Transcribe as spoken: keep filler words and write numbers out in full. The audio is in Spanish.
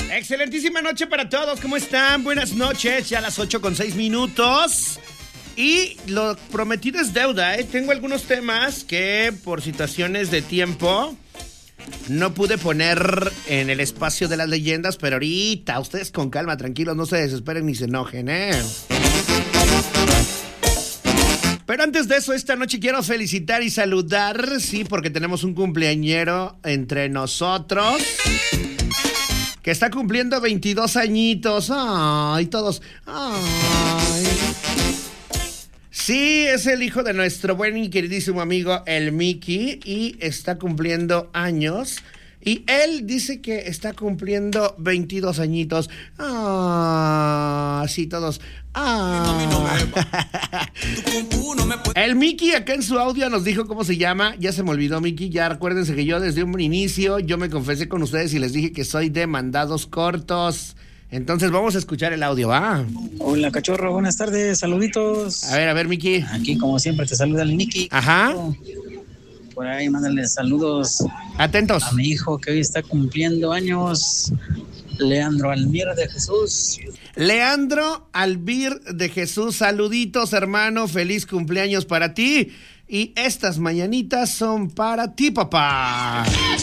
Excelentísima noche para todos, ¿cómo están? Buenas noches, ya a las ocho con seis minutos. Y lo prometido es deuda, ¿eh? Tengo algunos temas que por situaciones de tiempo no pude poner en el espacio de las leyendas, pero ahorita, ustedes con calma, tranquilos, no se desesperen ni se enojen, ¿eh? Pero antes de eso, esta noche quiero felicitar y saludar, sí, porque tenemos un cumpleañero entre nosotros que está cumpliendo veintidós añitos. Ay, todos. Ay. Sí, es el hijo de nuestro buen y queridísimo amigo el Mickey y está cumpliendo años. Y él dice que está cumpliendo veintidós añitos. Ah, sí, todos. Ah. El Mickey acá en su audio nos dijo cómo se llama. Ya se me olvidó, Mickey. Ya acuérdense que yo desde un inicio yo me confesé con ustedes y les dije que soy de mandados cortos. Entonces vamos a escuchar el audio, ¿va? Hola, cachorro, buenas tardes, saluditos. A ver, a ver, Mickey. Aquí, como siempre, te saluda el Nicky. Ajá. Por ahí, mándale saludos. Atentos. A mi hijo que hoy está cumpliendo años, Leandro Almir de Jesús. Leandro Albir de Jesús, saluditos, hermano, feliz cumpleaños para ti. Y estas mañanitas son para ti, papá.